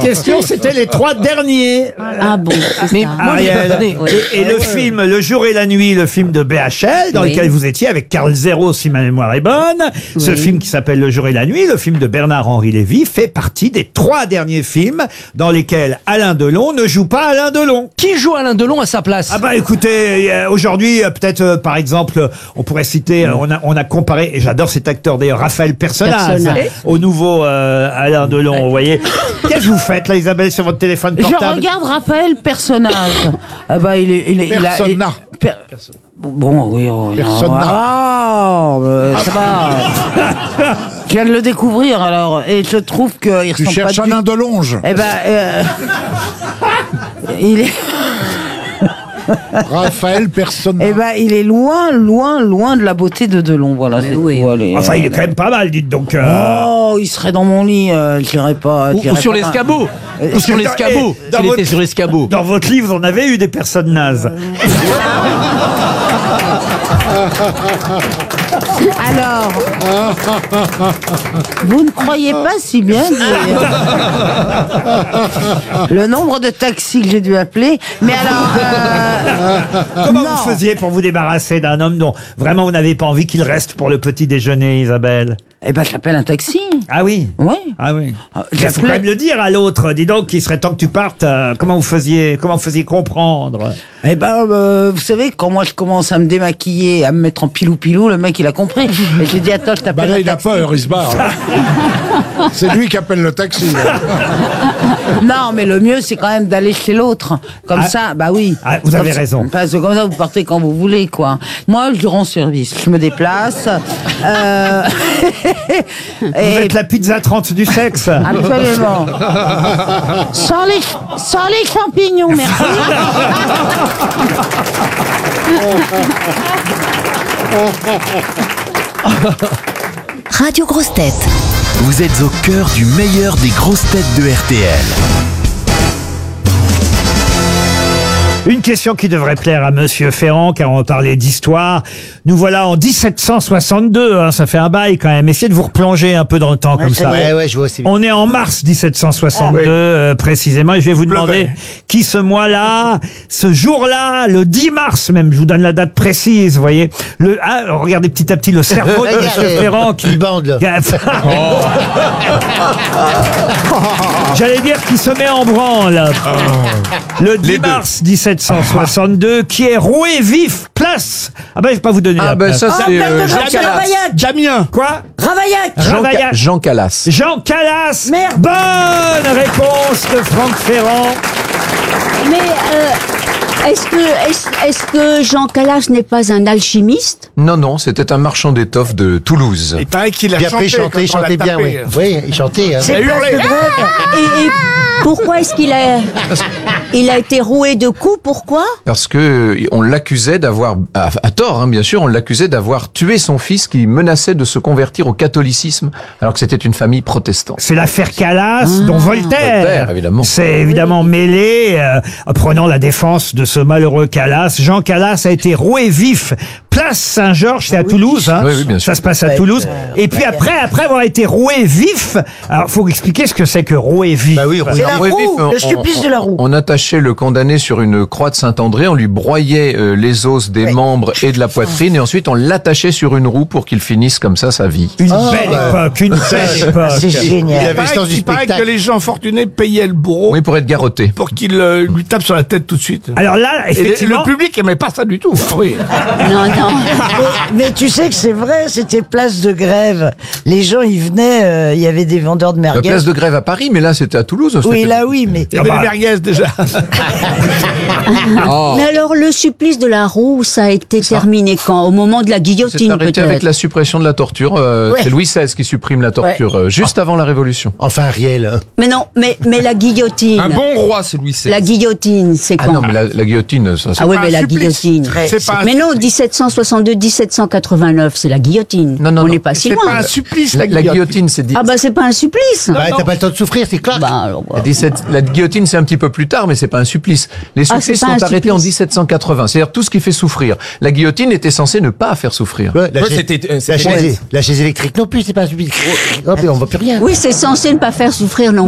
question, c'était les 3 derniers. Ah bon, c'est Mais ça. moi, Ariel. Et le film Le jour et la nuit, le film de BHL, dans Oui. lequel vous étiez avec Carl Zero, si ma mémoire est bonne. Ce Oui. film qui s'appelle Le jour et la nuit, le film de Bernard-Henri Lévy, fait partie des 3 derniers films dans lesquels Alain Delon ne joue pas Alain Delon. qui joue Alain Delon à sa place? Ah bah écoutez, aujourd'hui, peut-être par exemple, on pourrait citer, on a comparé, et j'adore cet acteur d'ailleurs, Raphaël Personnaz, Personnaz. au nouveau Alain Delon, vous voyez. Qu'est-ce que vous faites là, Isabelle, sur votre téléphone Je portable? regarde Raphaël Personnage. Ah bah Persona. Bon, oui. Persona. Ça va. Je viens de le découvrir alors, et je trouve qu'il Tu ressemble cherches pas Alain Delonge. Eh ben, il est. Raphaël Persona. Eh ben, il est loin de la beauté de Delon. Voilà. Mais c'est oui. tout, allez, Enfin, il est quand même pas mal, dites donc. Oh, il serait dans mon lit, je dirais pas. Ou sur l'escabeau. Ou sur l'escabeau. dans S'il votre- était sur l'escabeau. Dans votre livre, vous en avez eu des personnes nazes. Alors, vous ne croyez pas si bien dire le nombre de taxis que j'ai dû appeler. Mais alors, Comment non. vous faisiez pour vous débarrasser d'un homme dont vraiment vous n'avez pas envie qu'il reste pour le petit déjeuner, Isabelle? Eh ben, j'appelle un taxi. Ah oui. Oui. Ah oui. Ah, Il faut j'appelais- quand même le dire à l'autre. Dis donc, qu'il serait temps que tu partes. Comment vous faisiez comprendre? Eh ben, vous savez, quand moi je commence à me démaquiller, à me mettre en pilou-pilou, le mec il a compris. Et j'ai dit, attends, je Bah t'appelle là, un il a taxi. peur, il se barre. C'est lui qui appelle le taxi. Non, mais le mieux, c'est quand même d'aller chez l'autre. Comme Ah. ça, bah oui. Ah, vous avez Comme ça- raison. Parce que comme ça, vous partez quand vous voulez, quoi. Moi, je rends service. Je me déplace. Vous et êtes la pizza 30 du sexe. absolument. Sans les champignons, merci. Radio Grosses Têtes. Vous êtes au cœur du meilleur des grosses têtes de RTL. Une question qui devrait plaire à Monsieur Ferrand, car on parlait d'histoire. Nous voilà en 1762, hein, ça fait un bail quand même. Essayez de vous replonger un peu dans le temps comme ça. Ouais, je vois aussi. On est en mars 1762 précisément, et je vais vous demander qui ce mois-là, ce jour-là, le 10 mars même, je vous donne la date précise, vous voyez. Regardez petit à petit le cerveau de Monsieur Ferrand qui Il bande, là. J'allais dire qu'il se met en branle. Le 10 mars 1762, qui est roué vif, place. Ah ben, je vais pas vous donner la Ah ben place. ça c'est Jean Jean Calas. Ravaillac. Damien. Quoi? Ravaillac. Ravaillac. Jean Calas. Jean Calas. Merde. Bonne réponse de Franck Ferrand. Mais est-ce que Jean Calas n'est pas un alchimiste? Non, c'était un marchand d'étoffes de Toulouse. Il paraît qu'il a Puis après, chanté. il chantait bien, oui. Oui, il chantait. Hein. C'est place de Grève. Et pourquoi est-ce qu'il a été roué de coups? Pourquoi? Parce que on l'accusait d'avoir, à tort hein, bien sûr, on l'accusait d'avoir tué son fils qui menaçait de se convertir au catholicisme alors que c'était une famille protestante. C'est l'affaire Calas, dont Voltaire, Voltaire, évidemment. s'est évidemment mêlé, prenant la défense de ce malheureux Calas. Jean Calas a été roué vif, place Saint-Georges, c'est à Toulouse, hein. Oui, bien sûr. Ça se passe à Toulouse. Et puis après avoir été roué vif, alors faut expliquer ce que c'est que roué vif. Bah oui, C'est la Ouais, roue, vif, le supplice de la roue. On attachait le condamné sur une croix de Saint-André, on lui broyait les os des membres et de la poitrine, et ensuite on l'attachait sur une roue pour qu'il finisse comme ça sa vie. Une belle époque, une belle époque. Il génial. avait le sens du Il paraît que spectacle. les gens fortunés payaient le bourreau Oui, pour être garrotté. pour qu'il lui tape sur la tête tout de suite. Alors là, Et effectivement, le public aimait pas ça du tout. Ah oui. Non, non. Mais tu sais que c'est vrai, c'était place de Grève. Les gens, ils venaient, il y avait des vendeurs de La merguez. place de grève à Paris, mais là c'était à Toulouse. Oui, c'était- là, oui, mais. Il y avait les merguez déjà. Oh. Mais alors, le supplice de la roue, ça a été terminé quand? Au moment de la C'est guillotine, arrêté avec peut-être? la suppression de la torture. C'est Louis XVI qui supprime la torture juste avant la Révolution. Enfin, Ariel. Hein. Mais non, mais la guillotine. roi, c'est Louis XVI. La guillotine, c'est Ah quand? non, mais la guillotine, ça c'est... Ah oui, pas mais un la supplice. guillotine. C'est pas un Mais non, 1762, 1789, c'est la guillotine. Non, On non. n'est pas si C'est loin. pas un supplice La guillotine, c'est dit. Ah bah c'est pas un supplice. Bah, t'as pas le temps de souffrir, c'est clair. Bah, alors, bah. La guillotine, c'est un petit peu plus tard, mais c'est pas un supplice. Les Ah, supplices c'est pas sont un arrêtés en supplice. 1780. C'est-à-dire tout ce qui fait souffrir. La guillotine était censée ne pas faire souffrir. Ouais, la chaise électrique non plus, c'est pas un supplice. Oh, mais on voit plus rien. Oui, c'est censé ne pas faire souffrir non